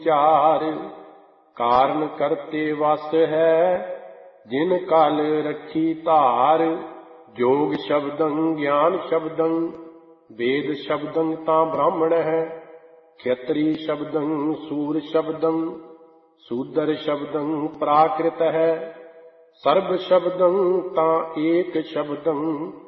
चार। कारण करते वस है जिन काल रखी धार। जोग शब्दं ज्ञान शब्दं वेद शब्दं तां ब्राह्मण है। क्षत्रि शब्दं सूर शब्दं शूद्र शब्दं प्राकृत है। सर्व शब्दं तां एक शब्दं